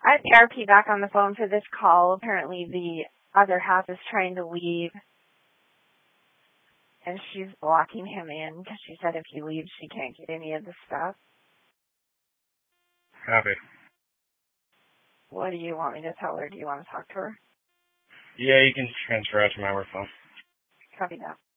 I have RP back on the phone for this call. Apparently the other half is trying to leave, and she's blocking him in because she said if he leaves, she can't get any of the stuff. Copy. What do you want me to tell her? Do you want to talk to her? Yeah, you can transfer out to my work phone. Copy that.